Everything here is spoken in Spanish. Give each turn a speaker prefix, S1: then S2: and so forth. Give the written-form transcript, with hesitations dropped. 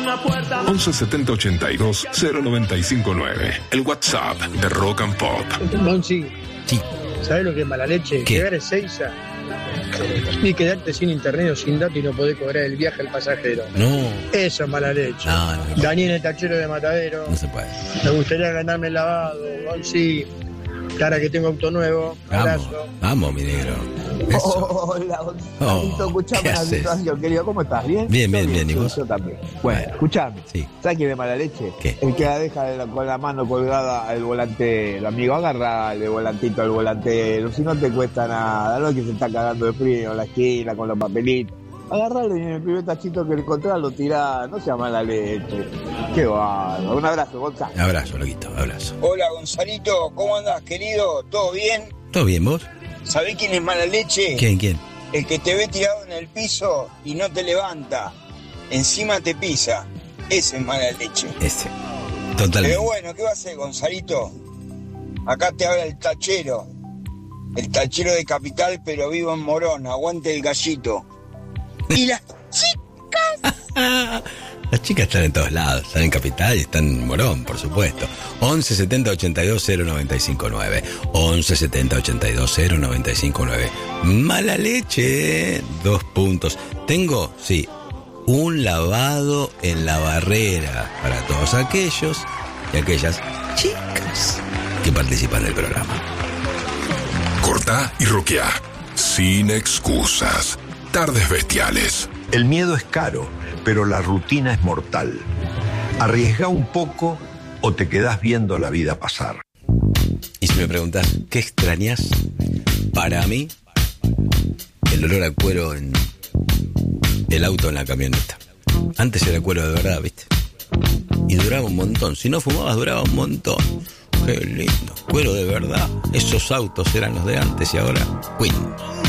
S1: 11 70 82 0959. El WhatsApp de Rock and Pop.
S2: Monsi,
S3: Sí.
S2: ¿sabes lo que es mala leche?
S3: ¿Qué?
S2: Llegar a Ezeiza y quedarte sin internet o sin datos y no poder cobrar el viaje al pasajero.
S3: No.
S2: Eso es mala leche.
S3: No, no se puede.
S2: Daniel, el tachero de Matadero.
S3: No se puede.
S2: Me gustaría ganarme el lavado. Monsi, cara que tengo auto nuevo.
S3: Vamos,
S2: Abrazo.
S3: vamos, mi negro. Eso.
S4: Hola,
S3: Oh,
S4: escuchame
S3: ¿qué
S4: una
S3: haces?
S4: situación, querido. ¿Cómo estás? ¿Bien?
S3: Bien,
S4: Yo
S3: bien, ¿y vos?
S4: Yo también. Bueno, escuchame.
S3: Sí.
S4: ¿Sabes quién es mala leche?
S3: ¿Qué?
S4: El que la deja con la mano colgada el volantero. Amigo, agarra el volantito al volantero. Si no te cuesta nada. No es que se está cagando de frío en la esquina con los papelitos. Agarralo y en el primer tachito que encontrás lo tirás. No sea mala leche. Qué bárbaro. Un abrazo, Gonzalo.
S3: Abrazo, loquito, abrazo.
S5: Hola Gonzalito, ¿cómo andás, querido? ¿Todo bien?
S3: ¿Todo bien, vos?
S5: ¿Sabés quién es mala leche?
S3: ¿Quién?
S5: El que te ve tirado en el piso y no te levanta. Encima te pisa. Ese es mala leche.
S3: Ese. Totalmente.
S5: Pero bueno, ¿qué va a hacer, Gonzalito? Acá te habla el tachero. El tachero de Capital, pero vivo en Morón. Aguante el gallito. Y las chicas...
S3: Las chicas están en todos lados, están en Capital y están en Morón, por supuesto. 11 70 82 0959. 11 70 82 0959. Mala leche, 2 puntos. Tengo, sí, un lavado en la barrera para todos aquellos y aquellas chicas que participan del programa.
S1: Cortá y roqueá. Sin excusas. Tardes bestiales.
S6: El miedo es caro, pero la rutina es mortal. Arriesgá un poco o te quedás viendo la vida pasar.
S3: Y si me preguntás, ¿qué extrañas? Para mí, el olor a cuero en el auto, en la camioneta. Antes era cuero de verdad, ¿viste? Y duraba un montón. Si no fumabas, duraba un montón. Qué lindo. Cuero de verdad. Esos autos eran los de antes y ahora, Queen.